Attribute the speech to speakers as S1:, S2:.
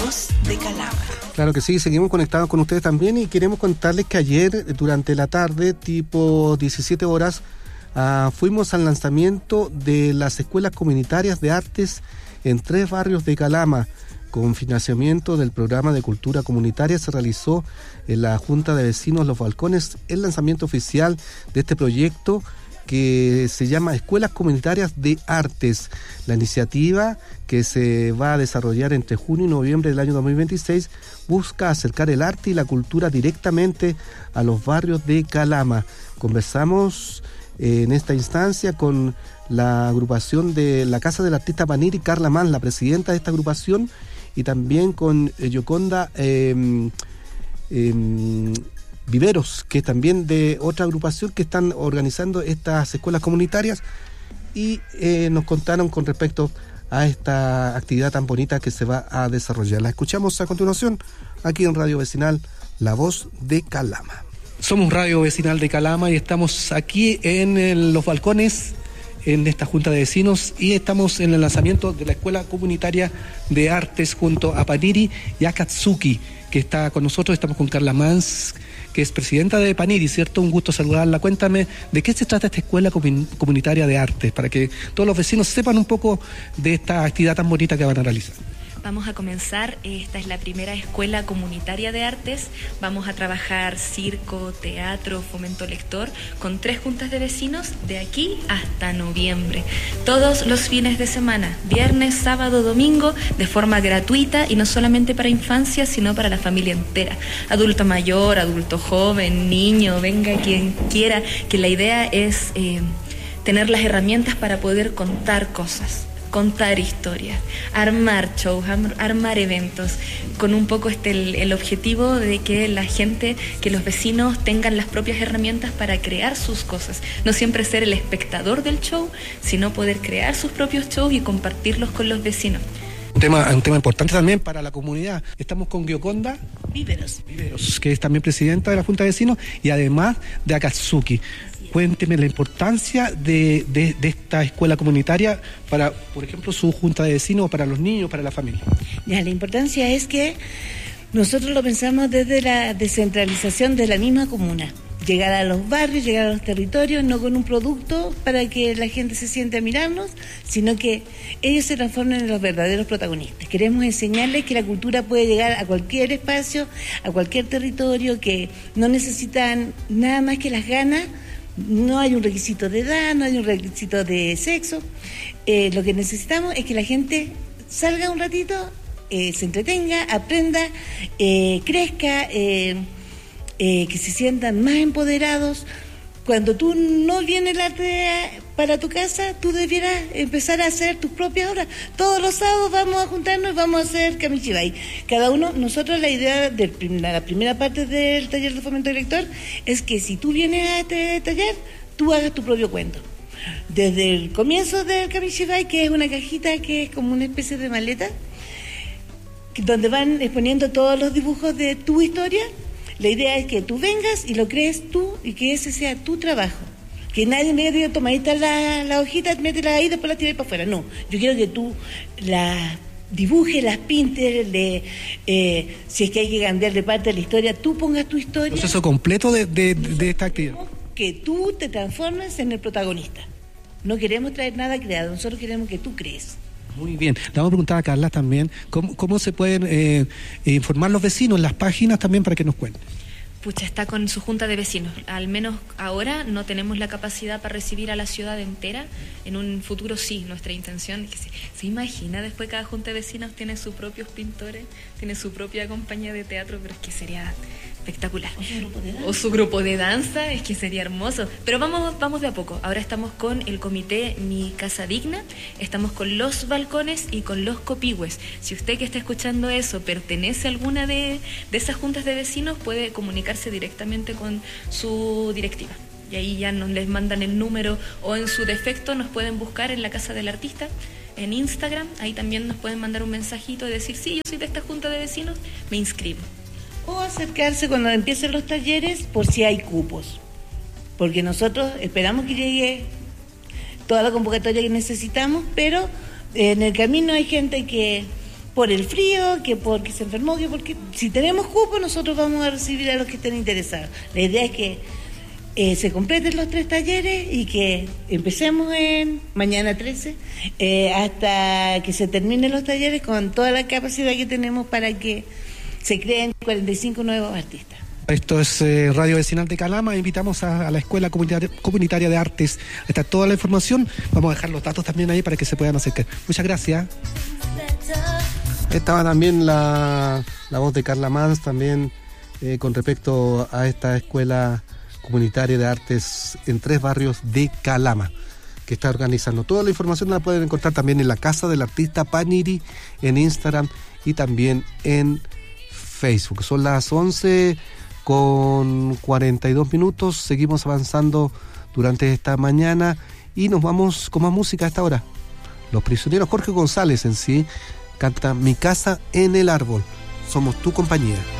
S1: Voz de Calama.
S2: Claro que sí, seguimos conectados con ustedes también y queremos contarles que ayer, durante la tarde, tipo 17 horas, fuimos al lanzamiento de las escuelas comunitarias de artes en 3 barrios de Calama. Con financiamiento del programa de cultura comunitaria se realizó en la Junta de Vecinos Los Balcones el lanzamiento oficial de este proyecto que se llama Escuelas Comunitarias de Artes. La iniciativa, que se va a desarrollar entre junio y noviembre del año 2026, busca acercar el arte y la cultura directamente a los barrios de Calama. Conversamos en esta instancia con la agrupación de la Casa del Artista Paniri, Carla Mann, la presidenta de esta agrupación, y también con Yoconda Viveros, que es también de otra agrupación que están organizando estas escuelas comunitarias, y nos contaron con respecto a esta actividad tan bonita que se va a desarrollar. La escuchamos a continuación aquí en Radio Vecinal, La Voz de Calama.
S3: Somos Radio Vecinal de Calama y estamos aquí en Los Balcones, en esta Junta de Vecinos, y estamos en el lanzamiento de la Escuela Comunitaria de Artes junto a Paniri y Akatsuki, que está con nosotros. Estamos con Carla Mans, que es presidenta de Paniri, ¿cierto? Un gusto saludarla. Cuéntame, ¿de qué se trata esta Escuela Comunitaria de Artes? Para que todos los vecinos sepan un poco de esta actividad tan bonita que van a realizar.
S4: Vamos a comenzar, esta es la primera escuela comunitaria de artes. Vamos a trabajar circo, teatro, fomento lector, con 3 juntas de vecinos de aquí hasta noviembre. Todos los fines de semana, viernes, sábado, domingo, de forma gratuita, y no solamente para infancia, sino para la familia entera. Adulto mayor, adulto joven, niño, venga quien quiera, que la idea es tener las herramientas para poder contar cosas, contar historias, armar shows, armar eventos, con un poco el objetivo de que la gente, que los vecinos tengan las propias herramientas para crear sus cosas. No siempre ser el espectador del show, sino poder crear sus propios shows y compartirlos con los vecinos.
S3: Un tema importante también para la comunidad. Estamos con Yoconda
S1: Viveros,
S3: que es también presidenta de la Junta de Vecinos, y además de Akatsuki. Cuénteme la importancia de esta escuela comunitaria para, por ejemplo, su junta de vecinos, o para los niños, para la familia.
S5: Ya, la importancia es que nosotros lo pensamos desde la descentralización de la misma comuna. Llegar a los barrios, llegar a los territorios, no con un producto para que la gente se siente a mirarnos, sino que ellos se transformen en los verdaderos protagonistas. Queremos enseñarles que la cultura puede llegar a cualquier espacio, a cualquier territorio, que no necesitan nada más que las ganas. No hay un requisito de edad, no hay un requisito de sexo. Lo que necesitamos es que la gente salga un ratito, se entretenga, aprenda, crezca, que se sientan más empoderados. Cuando tú no vienes el arte para tu casa, tú debieras empezar a hacer tus propias obras. Todos los sábados vamos a juntarnos y vamos a hacer kamishibai. Cada uno, nosotros la idea de la primera parte del taller de fomento lector es que si tú vienes a este taller, tú hagas tu propio cuento. Desde el comienzo del kamishibai, que es una cajita que es como una especie de maleta, donde van exponiendo todos los dibujos de tu historia. La idea es que tú vengas y lo crees tú y que ese sea tu trabajo. Que nadie me diga, toma, ahí está la hojita, métela ahí, después la tiras para afuera. No, yo quiero que tú las dibujes, las pintes, si es que hay que cambiarle parte de la historia, tú pongas tu historia.
S3: El proceso completo de esta actividad.
S5: Que tú te transformes en el protagonista. No queremos traer nada creado, nosotros queremos que tú crees.
S3: Muy bien. Le vamos a preguntar a Carla también, ¿cómo se pueden informar los vecinos en las páginas también para que nos cuenten?
S4: Pucha, está con su junta de vecinos. Al menos ahora no tenemos la capacidad para recibir a la ciudad entera. En un futuro sí, nuestra intención es que se imagina, después cada junta de vecinos tiene sus propios pintores, tiene su propia compañía de teatro, pero es que sería espectacular. O su grupo de danza, es que sería hermoso. Pero vamos de a poco. Ahora estamos con el comité Mi Casa Digna, estamos con Los Balcones y con Los Copihue. Si usted que está escuchando eso pertenece a alguna de esas juntas de vecinos, puede comunicarse directamente con su directiva. Y ahí ya les mandan el número, o en su defecto nos pueden buscar en la Casa del Artista, en Instagram. Ahí también nos pueden mandar un mensajito y decir, sí, yo soy de esta junta de vecinos, me inscribo.
S5: O acercarse cuando empiecen los talleres por si hay cupos. Porque nosotros esperamos que llegue toda la convocatoria que necesitamos, pero en el camino hay gente que por el frío, que porque se enfermó, que porque si tenemos cupo nosotros vamos a recibir a los que estén interesados. La idea es que se completen los 3 talleres y que empecemos mañana 13 hasta que se terminen los talleres con toda la capacidad que tenemos para que se creen 45 nuevos artistas.
S3: Esto es Radio Vecinal de Calama. Invitamos a la Escuela Comunitaria de Artes. Está toda la información. Vamos a dejar los datos también ahí para que se puedan acercar. Muchas gracias.
S2: Estaba también la voz de Carla Mans también con respecto a esta Escuela Comunitaria de Artes en 3 barrios de Calama, que está organizando. Toda la información la pueden encontrar también en la Casa del Artista Paniri, en Instagram y también en Facebook. Son las 11:42. Seguimos avanzando durante esta mañana y nos vamos con más música a esta hora. Los Prisioneros, Jorge González en sí, canta Mi casa en el árbol. Somos tu compañía.